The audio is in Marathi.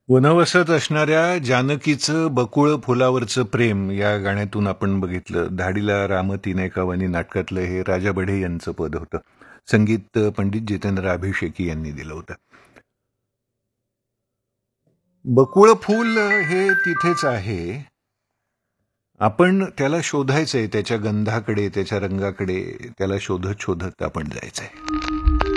वनवसत असणाऱ्या जानकीचं बकुळ फुलावरचं प्रेम या गाण्यातून आपण बघितलं. धाडीला राम तिने का वनी नाटकातलं हे राजा बढे यांचं पद होतं. संगीत पंडित जितेंद्र अभिषेकी यांनी दिलं होतं. बकुळ फूल हे तिथेच आहे, आपण त्याला शोधायचंय, त्याच्या गंधाकडे, त्याच्या रंगाकडे त्याला शोधत शोधत आपण जायचंय.